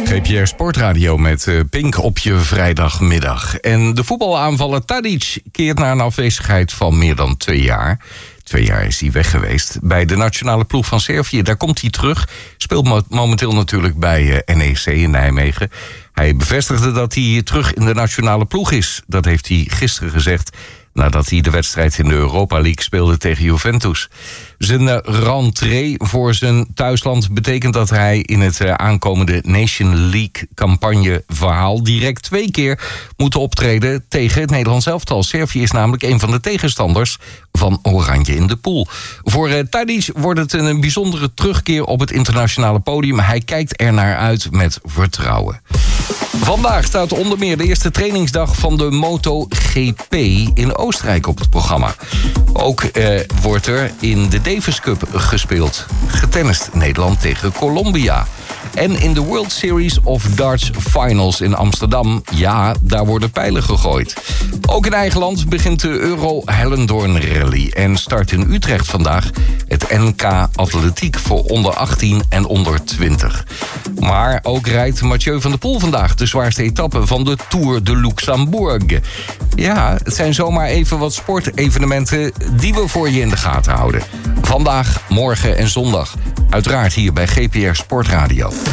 GPR Sportradio met Pink op je vrijdagmiddag. En de voetbalaanvaller Tadic keert na een afwezigheid van meer dan 2 jaar. 2 jaar is hij weg geweest bij de nationale ploeg van Servië. Daar komt hij terug. Speelt momenteel natuurlijk bij NEC in Nijmegen. Hij bevestigde dat hij terug in de nationale ploeg is. Dat heeft hij gisteren gezegd nadat hij de wedstrijd in de Europa League speelde tegen Juventus. Zijn rentrée voor zijn thuisland betekent dat hij in het aankomende Nation League campagneverhaal direct 2 keer moet optreden tegen het Nederlands elftal. Servië is namelijk een van de tegenstanders van Oranje in de pool. Voor Tadic wordt het een bijzondere terugkeer op het internationale podium. Hij kijkt er naar uit met vertrouwen. Vandaag staat onder meer de eerste trainingsdag van de MotoGP in Oostenrijk op het programma. Ook wordt er in de Davis Cup gespeeld. Getennist Nederland tegen Colombia. En in de World Series of Darts Finals in Amsterdam, ja, daar worden pijlen gegooid. Ook in eigen land begint de Euro Hellendoorn Rally. En start in Utrecht vandaag het NK Atletiek voor onder 18 en onder 20. Maar ook rijdt Mathieu van der Poel vandaag de zwaarste etappe van de Tour de Luxembourg. Ja, het zijn zomaar even wat sportevenementen die we voor je in de gaten houden. Vandaag, morgen en zondag. Uiteraard hier bij GPR Sportradio.